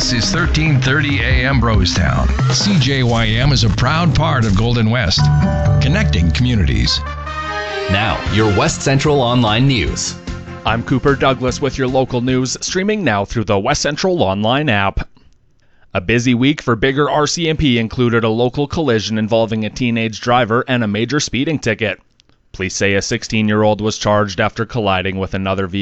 This is 1330 AM Brostown. CJYM is a proud part of Golden West, connecting communities. Now, your West Central Online News. I'm Cooper Douglas with your local news, streaming now through the West Central Online app. A busy week for bigger RCMP included a local collision involving a teenage driver and a major speeding ticket. Police say a 16-year-old was charged after colliding with another vehicle